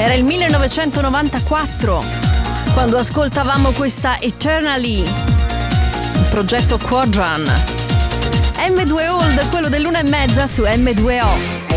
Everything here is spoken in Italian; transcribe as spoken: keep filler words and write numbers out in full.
Era il millenovecentonovantaquattro quando ascoltavamo questa Eternally, il progetto Quadran. M due Old, quello dell'una e mezza su M due O.